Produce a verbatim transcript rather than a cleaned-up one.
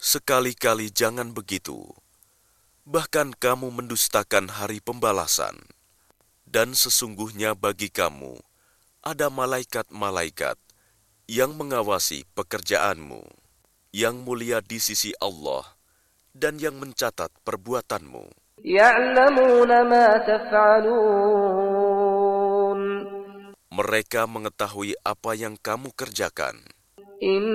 Sekali-kali jangan begitu. Bahkan kamu mendustakan hari pembalasan. Dan sesungguhnya bagi kamu ada malaikat-malaikat yang mengawasi pekerjaanmu, yang mulia di sisi Allah dan yang mencatat perbuatanmu. يعلمون ما تفعلون Mereka mengetahui apa yang kamu kerjakan.